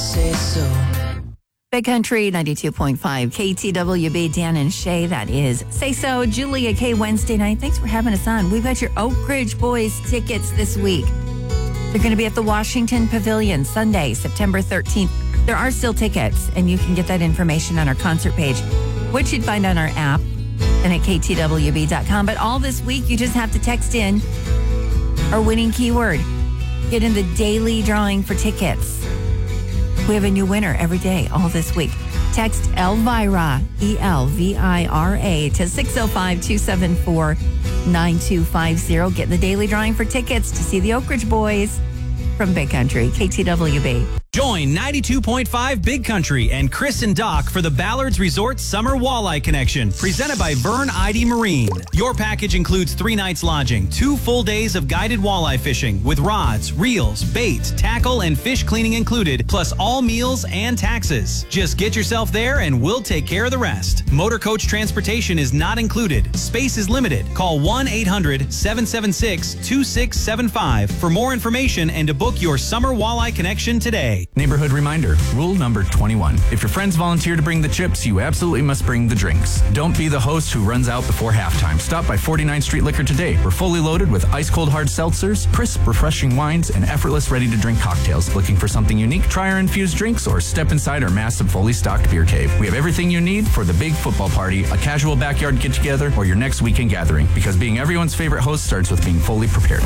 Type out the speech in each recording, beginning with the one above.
say so. Big Country 92.5 KTWB, Dan and Shay. That is Say So. Julia K. Wednesday night. Thanks for having us on. We've got your Oak Ridge Boys tickets this week. They're going to be at the Washington Pavilion Sunday, September 13th. There are still tickets, and you can get that information on our concert page, which you'd find on our app and at ktwb.com. But all this week, you just have to text in our winning keyword. Get in the daily drawing for tickets. We have a new winner every day, all this week. Text Elvira, ELVIRA, to 605-274-9250. Get in the daily drawing for tickets to see the Oak Ridge Boys from Big Country, KTWB. Join 92.5 Big Country and Chris and Doc for the Ballards Resort Summer Walleye Connection, presented by Vern Ide Marine. Your package includes 3 nights lodging, 2 full days of guided walleye fishing with rods, reels, bait, tackle, and fish cleaning included, plus all meals and taxes. Just get yourself there and we'll take care of the rest. Motor coach transportation is not included. Space is limited. Call 1-800-776-2675 for more information and to book your Summer Walleye Connection today. Neighborhood reminder, rule number 21. If your friends volunteer to bring the chips, you absolutely must bring the drinks. Don't be the host who runs out before halftime. Stop by 49th Street Liquor today. We're fully loaded with ice-cold hard seltzers, crisp, refreshing wines, and effortless ready-to-drink cocktails. Looking for something unique? Try our infused drinks or step inside our massive, fully stocked beer cave. We have everything you need for the big football party, a casual backyard get-together, or your next weekend gathering. Because being everyone's favorite host starts with being fully prepared.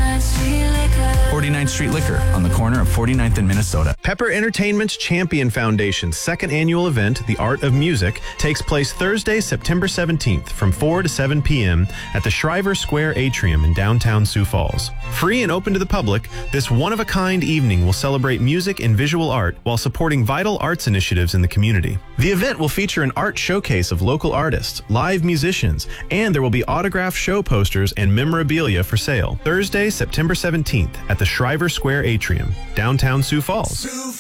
49th Street Liquor on the corner of 49th and Minnesota. Pepper Entertainment's Champion Foundation's second annual event, The Art of Music, takes place Thursday, September 17th from 4 to 7 p.m. at the Shriver Square Atrium in downtown Sioux Falls. Free and open to the public, this one-of-a-kind evening will celebrate music and visual art while supporting vital arts initiatives in the community. The event will feature an art showcase of local artists, live musicians, and there will be autographed show posters and memorabilia for sale. Thursday, September 17th at the Shriver Square Atrium, downtown Sioux Falls.